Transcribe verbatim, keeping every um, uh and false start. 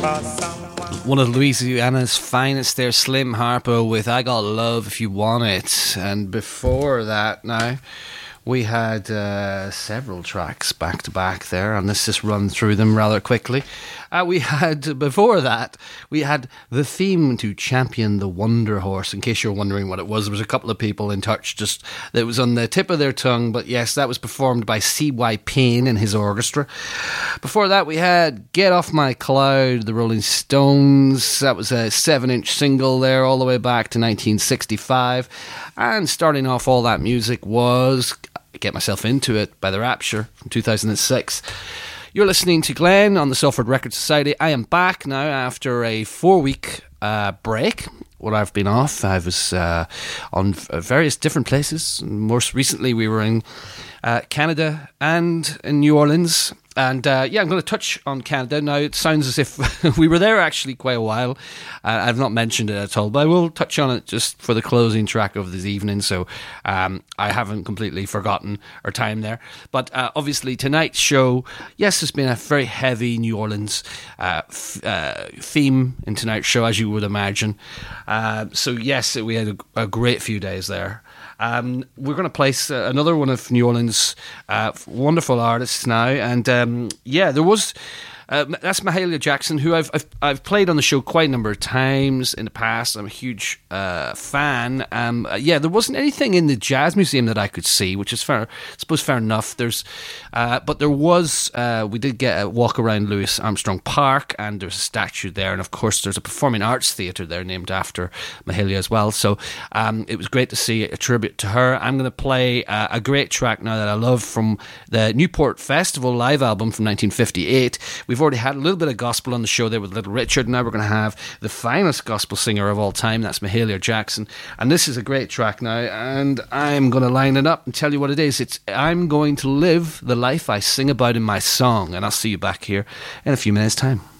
One of Louisiana's finest there, Slim Harpo with I Got Love If You Want It. And before that now, we had uh, several tracks back to back there, and let's just run through them rather quickly. Uh, we had, before that, we had the theme to Champion the Wonder Horse. In case you're wondering what it was, there was a couple of people in touch just that was on the tip of their tongue, but yes, that was performed by C Y Payne and his orchestra. Before that, we had Get Off My Cloud, the Rolling Stones. That was a seven-inch single there all the way back to nineteen sixty-five. And starting off all that music was Get Myself Into It by The Rapture from two thousand six. You're listening to Glenn on the Salford Record Society. I am back now after a four-week uh, break where I've been off. I was uh, on various different places. Most recently, we were in uh, Canada and in New Orleans. And uh, yeah, I'm going to touch on Canada. Now, it sounds as if we were there actually quite a while. Uh, I've not mentioned it at all, but I will touch on it just for the closing track of this evening. So um, I haven't completely forgotten our time there. But uh, obviously, tonight's show, yes, there's been a very heavy New Orleans uh, f- uh, theme in tonight's show, as you would imagine. Uh, so yes, we had a, a great few days there. Um, we're going to place uh, another one of New Orleans' uh, wonderful artists now, and um, yeah, there was. Uh, that's Mahalia Jackson, who I've, I've I've played on the show quite a number of times in the past. I'm a huge uh, fan. Um, uh, yeah, there wasn't anything in the Jazz Museum that I could see, which is fair. I suppose fair enough. There's, uh, but there was. Uh, we did get a walk around Louis Armstrong Park, and there's a statue there, and of course there's a performing arts theatre there named after Mahalia as well. So um, it was great to see a tribute to her. I'm going to play uh, a great track now that I love from the Newport Festival live album from nineteen fifty-eight. We've already had a little bit of gospel on the show there with Little Richard. Now we're going to have the finest gospel singer of all time. That's Mahalia Jackson. And this is a great track now. And I'm going to line it up and tell you what it is. It's I'm Going to Live the Life I Sing About in My Song. And I'll see you back here in a few minutes' time.